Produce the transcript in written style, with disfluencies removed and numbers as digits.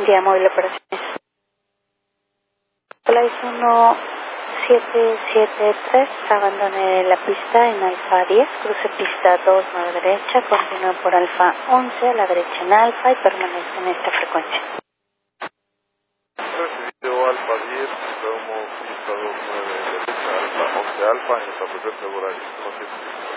Día móvil operaciones. Flight 1773, abandone la pista en Alfa 10, cruce pista 29 derecha, continúe por Alfa 11 a la derecha en Alfa y permanece en esta frecuencia. Recibido Alfa 10, estamos pista 29 derecha, Alfa 11 Alfa, en esta frecuencia horaria.